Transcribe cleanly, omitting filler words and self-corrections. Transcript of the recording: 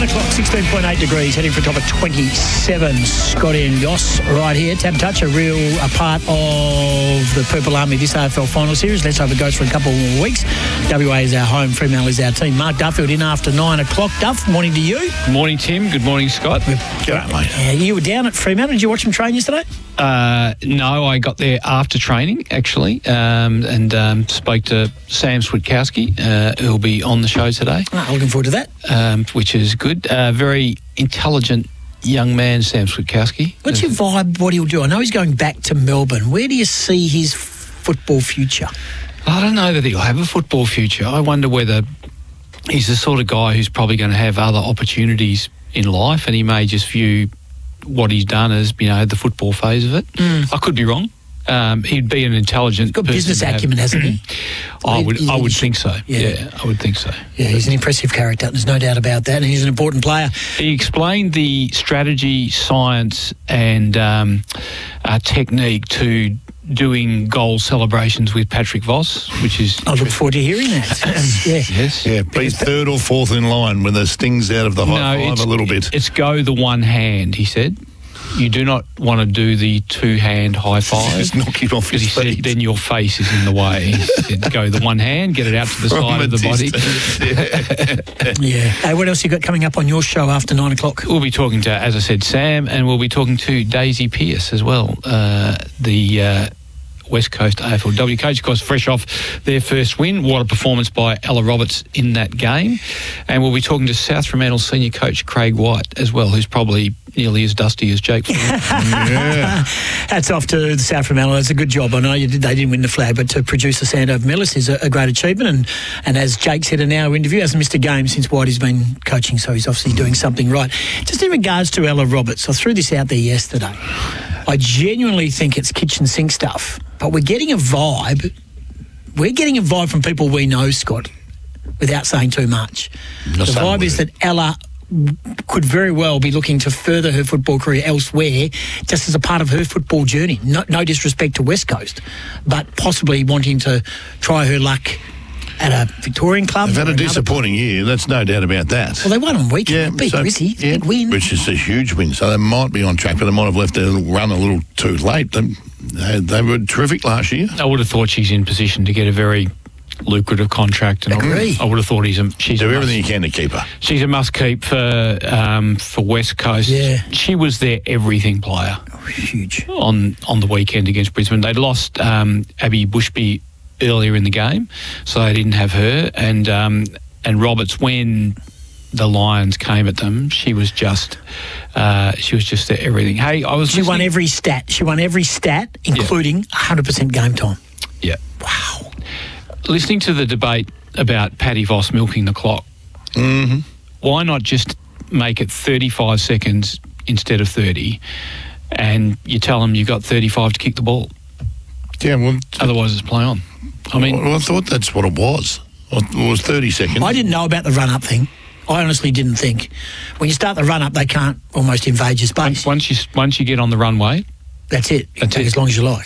9 o'clock, 16.8 degrees, heading for a top of 27. Scotty and Goss right here. Tab Touch, a part of the Purple Army this AFL Final Series. Let's hope it goes for a couple more weeks. WA is our home, Fremantle is our team. Mark Duffield in after 9 o'clock. Duff, morning to you. Morning, Tim. Good morning, Scott. G'day, mate. You were down at Fremantle. Did you watch them train yesterday? No, I got there after training, actually, and spoke to Sam Switkowski, who'll be on the show today. Looking forward to that. Which is good. Very intelligent young man, Sam Switkowski. What's your vibe, what he'll do? I know he's going back to Melbourne. Where do you see his football future? I don't know that he'll have a football future. I wonder whether he's the sort of guy who's probably going to have other opportunities in life, and he may just view what he's done as, the football phase of it. I could be wrong. He'd be an intelligent He's got person business acumen, hasn't he? I would think so. Yeah, I would think so. Yeah, he's an impressive character. There's no doubt about that, and he's an important player. He explained the strategy, science, and technique to doing goal celebrations with Patrick Voss, which is... I look forward to hearing that. Yes. Yeah, be third or fourth in line when the stings out of the high five a little bit. It's go the one hand, he said. You do not want to do the two-hand high five. Just knock it off his feet. Said, then your face is in the way. He said, go the one hand, get it out to the side of the body. Yeah. Hey, what else you got coming up on your show after 9 o'clock? We'll be talking to, as I said, Sam, and we'll be talking to Daisy Pearce as well, the West Coast AFLW coach, of course, fresh off their first win. What a performance by Ella Roberts in that game. And we'll be talking to South Fremantle senior coach Craig White as well, who's probably nearly as dusty as Jake. Yeah. Hats off to the South Fremantle. It's a good job. I know they didn't win the flag, but to produce the Sandover Millis is a great achievement. And as Jake said in our interview, hasn't missed a game since Whitey's been coaching, so he's obviously doing something right. Just in regards to Ella Roberts, I threw this out there yesterday. I genuinely think it's kitchen sink stuff, but we're getting a vibe. We're getting a vibe from people we know, Scott, without saying too much. The vibe is that Ella could very well be looking to further her football career elsewhere, just as a part of her football journey. No disrespect to West Coast, but possibly wanting to try her luck at a Victorian club. They've had a disappointing year, that's no doubt about that. Well, they won on weekend. Big win. Which is a huge win, so they might be on track, but they might have left their run a little too late. They were terrific last year. I would have thought she's in position to get a very lucrative contract, and I would have thought she's do everything you can to keep her. She's a must keep for West Coast. Yeah. She was their everything player. Huge on the weekend against Brisbane. They'd lost Abby Bushby earlier in the game, so they didn't have her. And Roberts, when the Lions came at them, she was just their everything. Hey, She won every stat. She won every stat, including 100% game time. Yeah. Wow. Listening to the debate about Paddy Voss milking the clock, why not just make it 35 seconds instead of 30, and you tell them you've got 35 to kick the ball? Yeah, well... Otherwise, it's play on. I thought that's what it was. It was 30 seconds. I didn't know about the run-up thing. I honestly didn't think. When you start the run-up, they can't almost invade your space. Once you get on the runway... That's it. You can take as long as you like.